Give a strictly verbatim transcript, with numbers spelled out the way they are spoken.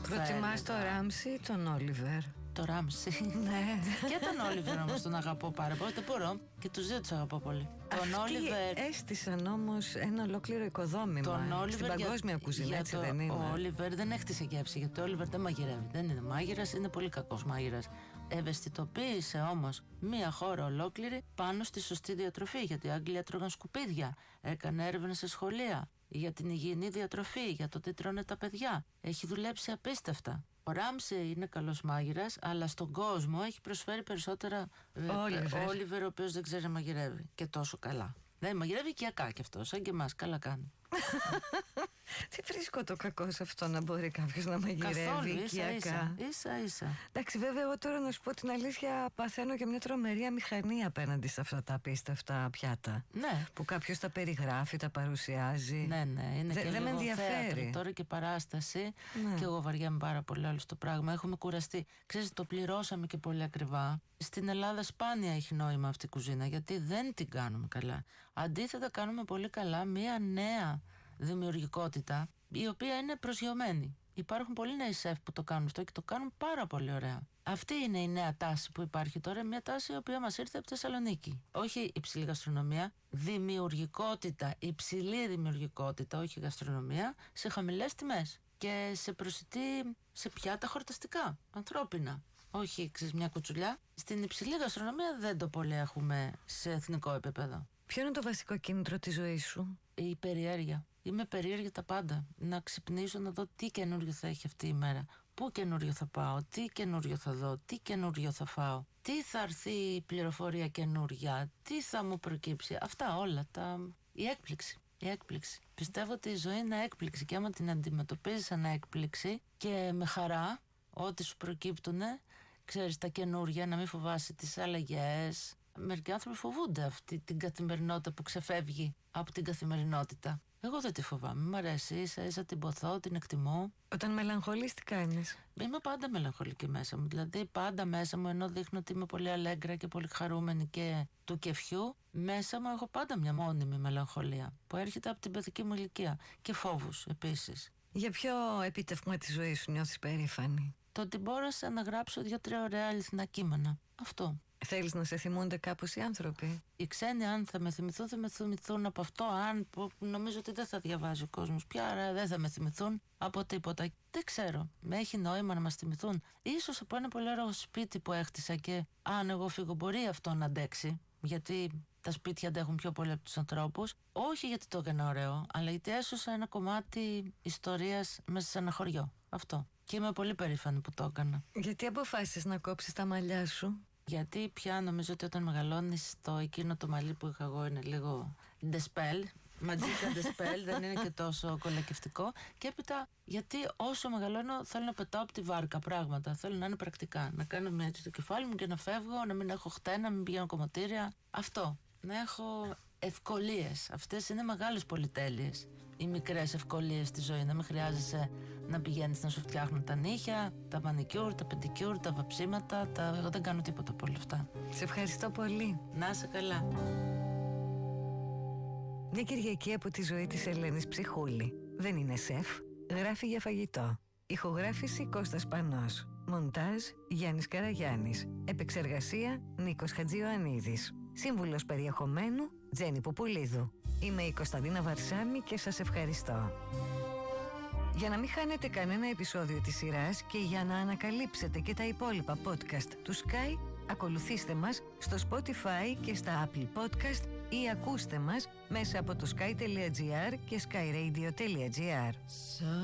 Προτιμάς τον Ράμση ή τον Όλιβερ? Το Ράμση. Ναι. Και τον Όλιβερ όμως τον αγαπώ πάρα πολύ. Δεν μπορώ. Και τους δύο τους αγαπώ πολύ. Αυτοί Τον Όλιβερ έστησαν όμως ένα ολόκληρο οικοδόμημα τον Όλιβερ στην παγκόσμια για... κουζίνα, έτσι το... δεν είναι? Ο Όλιβερ δεν έκτισε γεύση, γιατί ο Όλιβερ δεν μαγειρεύει. Δεν είναι μάγειρας, είναι πολύ κακός μάγειρας. Ευαισθητοποίησε όμως μία χώρα ολόκληρη πάνω στη σωστή διατροφή. Γιατί οι Άγγλοι τρώγαν σκουπίδια. Έκανε έρευνες σε σχολεία για την υγιεινή διατροφή, για το τι τρώνε τα παιδιά. Έχει δουλέψει απίστευτα. Ο Ράμσεϊ είναι καλός μάγειρας, αλλά στον κόσμο έχει προσφέρει περισσότερα. Ο Όλιβερ, ο οποίος δεν ξέρει να μαγειρεύει και τόσο καλά. Δεν μαγειρεύει οικιακά κι αυτό, σαν και εμάς. Καλά κάνει. Τι βρίσκω το κακό σε αυτό, να μπορεί κάποιος να μαγειρεύει οικιακά. Ίσα, ίσα, ίσα. Εντάξει, βέβαια, εγώ τώρα να σου πω την αλήθεια, παθαίνω και μια τρομερή αμηχανία απέναντι σε αυτά τα απίστευτα πιάτα. Ναι. Που κάποιος τα περιγράφει, τα παρουσιάζει. Ναι, ναι, είναι Δε, και δεν με ενδιαφέρει. Θέατρο, τώρα και παράσταση. Ναι. Και εγώ βαριάμαι πάρα πολύ όλο το πράγμα. Έχουμε κουραστεί. Ξέρεις, το πληρώσαμε και πολύ ακριβά. Στην Ελλάδα σπάνια έχει νόημα αυτή η κουζίνα, γιατί δεν την κάνουμε καλά. Αντίθετα, κάνουμε πολύ καλά μια νέα δημιουργικότητα, η οποία είναι προσγειωμένη. Υπάρχουν πολλοί νέοι σεφ που το κάνουν αυτό και το κάνουν πάρα πολύ ωραία. Αυτή είναι η νέα τάση που υπάρχει τώρα, μια τάση η οποία μας ήρθε από τη Θεσσαλονίκη. Όχι υψηλή γαστρονομία, δημιουργικότητα, υψηλή δημιουργικότητα, όχι γαστρονομία, σε χαμηλές τιμές και σε προσιτή, σε πιάτα χορταστικά, ανθρώπινα. Όχι, ξέρεις, μια κουτσουλιά. Στην υψηλή γαστρονομία δεν το πολύ έχουμε σε εθνικό επίπεδο. Ποιο είναι το βασικό κίνητρο της ζωής σου? Η περιέργεια. Είμαι περίεργη τα πάντα. Να ξυπνήσω, να δω τι καινούριο θα έχει αυτή η μέρα. Πού καινούριο θα πάω, τι καινούριο θα δω, τι καινούριο θα φάω. Τι θα έρθει η πληροφορία καινούρια, τι θα μου προκύψει. Αυτά όλα. Τα... Η έκπληξη. Η έκπληξη. Πιστεύω ότι η ζωή είναι έκπληξη και άμα την αντιμετωπίζεις σαν έκπληξη και με χαρά, ό,τι σου προκύπτουνε, ξέρεις, τα καινούρια, να μην φοβάσαι τις αλλαγές. Μερικοί άνθρωποι φοβούνται αυτή την καθημερινότητα που ξεφεύγει από την καθημερινότητα. Εγώ δεν τη φοβάμαι. Μ' αρέσει, ίσα ίσα την ποθώ, την εκτιμώ. Όταν μελαγχολείς, τι κάνεις? Είμαι πάντα μελαγχολική μέσα μου. Δηλαδή, πάντα μέσα μου, ενώ δείχνω ότι είμαι πολύ αλέγκρα και πολύ χαρούμενη και του κεφιού, μέσα μου έχω πάντα μια μόνιμη μελαγχολία που έρχεται από την παιδική μου ηλικία. Και φόβους επίσης. Για ποιο επίτευγμα της ζωής σου νιώθεις περήφανη? Το ότι μπόρεσα να γράψω δύο-τρία ωραία αληθινά κείμενα. Αυτό. Θέλεις να σε θυμούνται κάπως οι άνθρωποι? Οι ξένοι, αν θα με θυμηθούν, θα με θυμηθούν από αυτό. Αν νομίζω ότι δεν θα διαβάζει ο κόσμος πια, άρα δεν θα με θυμηθούν από τίποτα. Δεν ξέρω. Με έχει νόημα να μας θυμηθούν. Ίσως από ένα πολύ ωραίο σπίτι που έχτισα και αν εγώ φύγω, μπορεί αυτό να αντέξει. Γιατί τα σπίτια αντέχουν πιο πολύ από τους ανθρώπους. Όχι γιατί το έκανα ωραίο, αλλά γιατί έσωσα ένα κομμάτι ιστορίας μέσα σε ένα χωριό. Αυτό. Και είμαι πολύ περήφανη που το έκανα. Γιατί αποφάσισες να κόψεις τα μαλλιά σου? Γιατί πια νομίζω ότι όταν μεγαλώνεις, το εκείνο το μαλλί που είχα εγώ είναι λίγο ντεσπέλ, ματζίκα ντεσπέλ, δεν είναι και τόσο κολακευτικό. Και έπειτα, γιατί όσο μεγαλώνω θέλω να πετάω από τη βάρκα πράγματα, θέλω να είναι πρακτικά, να κάνω μια έτσι το κεφάλι μου και να φεύγω, να μην έχω χτένα, να μην πηγαίνω κομμωτήρια. Αυτό, να έχω ευκολίες. Αυτές είναι μεγάλες πολυτέλειες. Οι μικρές ευκολίες στη ζωή. Να μην χρειάζεσαι να πηγαίνεις να σου φτιάχνουν τα νύχια, τα μανικιούρ, τα πεντικιούρ, τα βαψίματα. Τα... Εγώ δεν κάνω τίποτα από όλα αυτά. Σε ευχαριστώ πολύ. Να είσαι καλά. Μια Κυριακή από τη ζωή της Ελένης Ψυχούλη. Δεν είναι σεφ, γράφει για φαγητό. Ηχογράφηση Κώστας Πανός. Μοντάζ Γιάννης Καραγιάννης. Επεξεργασία Νίκος Χατζιωαννίδης. Σύμβουλος περιεχομένου Τζέννη Πουπουλίδου. Είμαι η Κωνσταντίνα Βαρσάμη και σας ευχαριστώ. Για να μην χάνετε κανένα επεισόδιο της σειράς και για να ανακαλύψετε και τα υπόλοιπα podcast του Sky, ακολουθήστε μας στο Spotify και στα Apple Podcast ή ακούστε μας μέσα από το sky τελεία gr και skyradio τελεία gr.